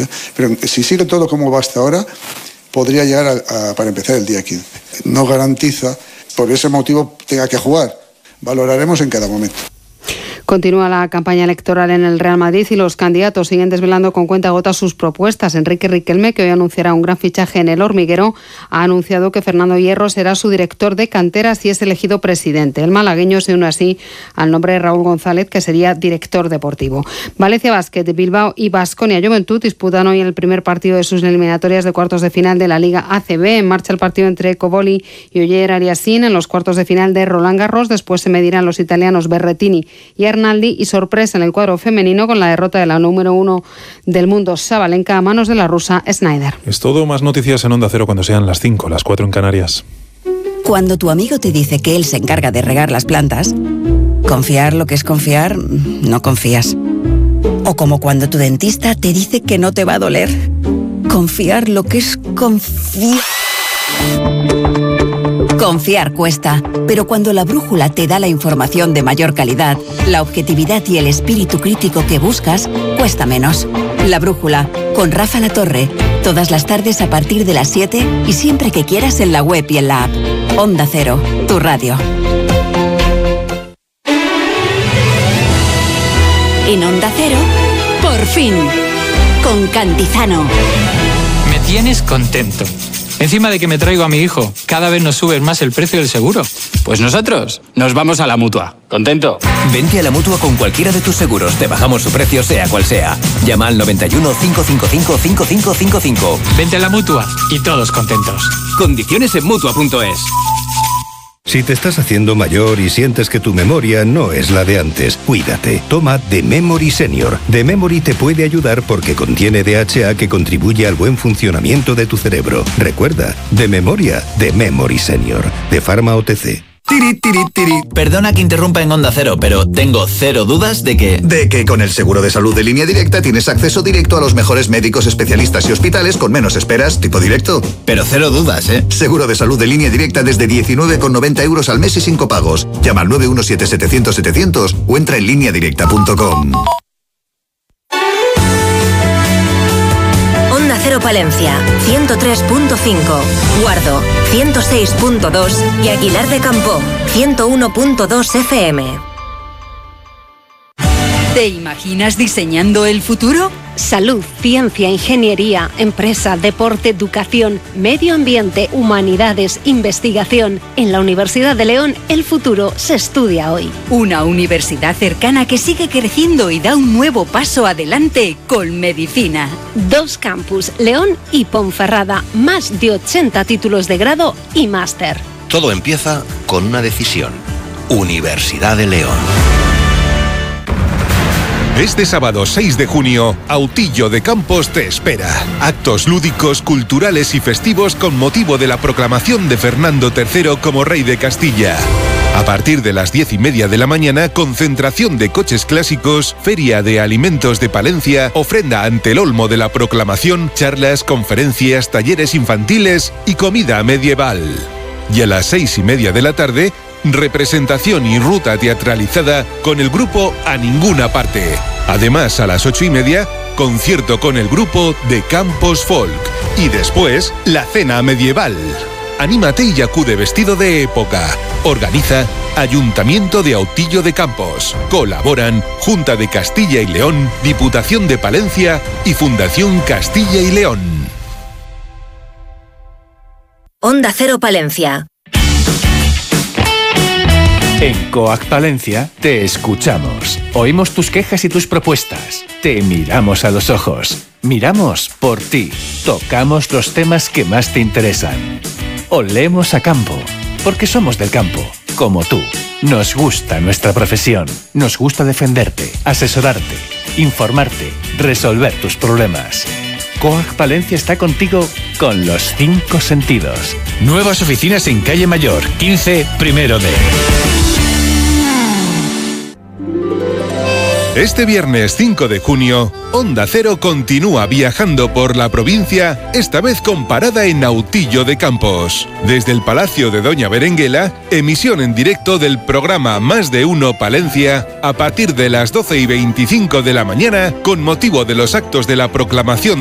¿eh? Pero si sigue todo como va hasta ahora, podría llegar para empezar el día 15. No garantiza, por ese motivo, tenga que jugar. Valoraremos en cada momento. Continúa la campaña electoral en el Real Madrid y los candidatos siguen desvelando con cuentagotas sus propuestas. Enrique Riquelme, que hoy anunciará un gran fichaje en El Hormiguero, ha anunciado que Fernando Hierro será su director de cantera si es elegido presidente. El malagueño se une así al nombre de Raúl González, que sería director deportivo. Valencia Basket, Bilbao y Baskonia Juventud disputan hoy el primer partido de sus eliminatorias de cuartos de final de la Liga ACB. En marcha el partido entre Coboli y Oyer Ariasin en los cuartos de final de Roland Garros. Después se medirán los italianos Berrettini y Arnaldi, y sorpresa en el cuadro femenino con la derrota de la número 1 del mundo, Sabalenka, a manos de la rusa Snyder. Es todo, más noticias en Onda Cero cuando sean las 5, las 4 en Canarias. Cuando tu amigo te dice que él se encarga de regar las plantas, confiar lo que es confiar, no confías. O como cuando tu dentista te dice que no te va a doler, confiar lo que es confiar. Confiar cuesta, pero cuando la brújula te da la información de mayor calidad, la objetividad y el espíritu crítico que buscas, cuesta menos. La brújula, con Rafa Latorre, todas las tardes a partir de las 7 y siempre que quieras en la web y en la app. Onda Cero, tu radio. En Onda Cero, por fin, con Cantizano. Me tienes contento. Encima de que me traigo a mi hijo, cada vez nos subes más el precio del seguro. Pues nosotros nos vamos a la Mutua. ¿Contento? Vente a la Mutua con cualquiera de tus seguros. Te bajamos su precio sea cual sea. Llama al 91 555 5555. Vente a la Mutua y todos contentos. Condiciones en Mutua.es. Si te estás haciendo mayor y sientes que tu memoria no es la de antes, cuídate. Toma The Memory Senior. The Memory te puede ayudar porque contiene DHA que contribuye al buen funcionamiento de tu cerebro. Recuerda, de memoria, The Memory Senior. De Pharma OTC. Perdona que interrumpa en Onda Cero, pero tengo cero dudas de que con el seguro de salud de Línea Directa tienes acceso directo a los mejores médicos, especialistas y hospitales con menos esperas, tipo directo. Pero cero dudas, ¿eh? Seguro de salud de Línea Directa desde 19,90 euros al mes y sin copagos. Llama al 917-700-700 o entra en lineadirecta.com. Onda Cero Palencia, 103.5, Guardo, 106.2 y Aguilar de Campoo, 101.2 FM. ¿Te imaginas diseñando el futuro? Salud, ciencia, ingeniería, empresa, deporte, educación, medio ambiente, humanidades, investigación. En la Universidad de León, el futuro se estudia hoy. Una universidad cercana que sigue creciendo y da un nuevo paso adelante con medicina. 2 campus, León y Ponferrada, más de 80 títulos de grado y máster. Todo empieza con una decisión. Universidad de León. Este sábado 6 de junio, Autillo de Campos te espera. Actos lúdicos, culturales y festivos con motivo de la proclamación de Fernando III como rey de Castilla. A partir de las 10:30 de la mañana, concentración de coches clásicos, feria de alimentos de Palencia, ofrenda ante el olmo de la proclamación, charlas, conferencias, talleres infantiles y comida medieval. Y a las 6:30 de la tarde, representación y ruta teatralizada con el grupo A Ninguna Parte. Además, a las 8:30, concierto con el grupo de Campos Folk. Y después, la cena medieval. Anímate y acude vestido de época. Organiza Ayuntamiento de Autillo de Campos. Colaboran Junta de Castilla y León, Diputación de Palencia y Fundación Castilla y León. Onda Cero Palencia. En COAC Palencia te escuchamos. Oímos tus quejas y tus propuestas. Te miramos a los ojos. Miramos por ti. Tocamos los temas que más te interesan. Olemos a campo. Porque somos del campo, como tú. Nos gusta nuestra profesión. Nos gusta defenderte, asesorarte, informarte, resolver tus problemas. COAC Palencia está contigo con los 5 sentidos. Nuevas oficinas en Calle Mayor, 15, primero D. Este viernes 5 de junio, Onda Cero continúa viajando por la provincia, esta vez con parada en Autillo de Campos. Desde el Palacio de Doña Berenguela, emisión en directo del programa Más de Uno Palencia a partir de las 12:25 de la mañana con motivo de los actos de la proclamación